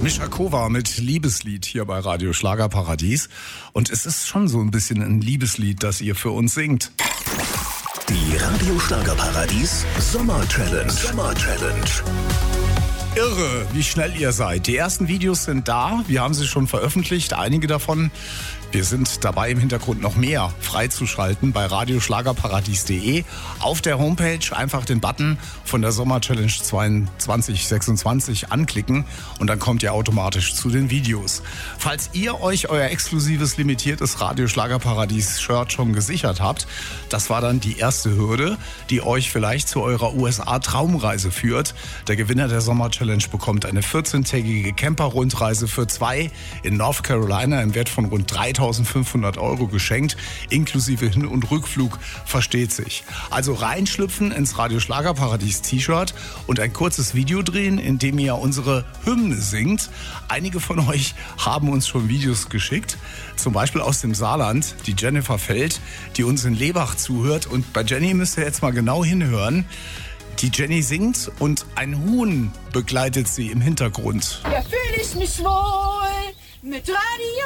Mischakova mit Liebeslied hier bei Radio Schlagerparadies. Und es ist schon so ein bisschen ein Liebeslied, das ihr für uns singt. Die Radio Schlagerparadies Sommer-Challenge. Irre, wie schnell ihr seid. Die ersten Videos sind da. Wir haben sie schon veröffentlicht, einige davon. Wir sind dabei, im Hintergrund noch mehr freizuschalten bei radioschlagerparadies.de. Auf der Homepage einfach den Button von der Sommer-Challenge 2026 anklicken und dann kommt ihr automatisch zu den Videos. Falls ihr euch euer exklusives, limitiertes Radio-Schlagerparadies-Shirt schon gesichert habt, das war dann die erste Hürde, die euch vielleicht zu eurer USA-Traumreise führt. Der Gewinner der Sommer-Challenge bekommt eine 14-tägige Camper-Rundreise für zwei in North Carolina im Wert von rund 3.500 € geschenkt, inklusive Hin- und Rückflug, versteht sich. Also reinschlüpfen ins Radio Schlagerparadies T-Shirt und ein kurzes Video drehen, in dem ihr unsere Hymne singt. Einige von euch haben uns schon Videos geschickt, zum Beispiel aus dem Saarland, die Jennifer Feld, die uns in Lebach zuhört. Und bei Jenny müsst ihr jetzt mal genau hinhören. Die Jenny singt und ein Huhn begleitet sie im Hintergrund. Ja, fühle ich mich wohl mit Radio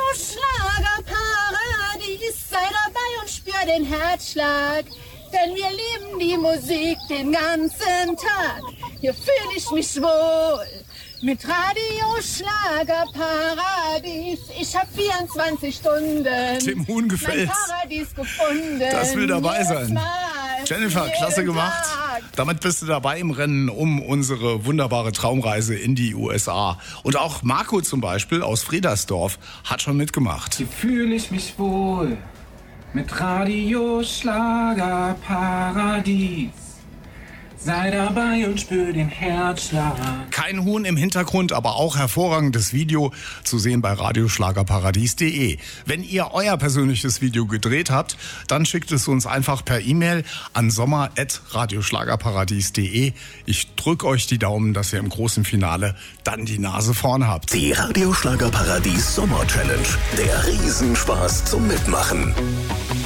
Schlagerparadies. Sei dabei und spür den Herzschlag, denn wir lieben die Musik den ganzen Tag. Hier fühle ich mich wohl mit Radio Schlagerparadies. Ich hab 24 Stunden Dem Huhn gefällt's. mein Paradies gefunden. Das will dabei sein. Mal, Jennifer, klasse gemacht. Tag. Damit bist du dabei im Rennen um unsere wunderbare Traumreise in die USA. Und auch Marco zum Beispiel aus Friedersdorf hat schon mitgemacht. Hier fühle ich mich wohl mit Radio Schlagerparadies. Sei dabei und spür den Herzschlag. Kein Huhn im Hintergrund, aber auch hervorragendes Video zu sehen bei radioschlagerparadies.de. Wenn ihr euer persönliches Video gedreht habt, dann schickt es uns einfach per E-Mail an sommer@radioschlagerparadies.de. Ich drück euch die Daumen, dass ihr im großen Finale dann die Nase vorn habt. Die Radio Schlagerparadies Sommer-Challenge. Der Riesenspaß zum Mitmachen.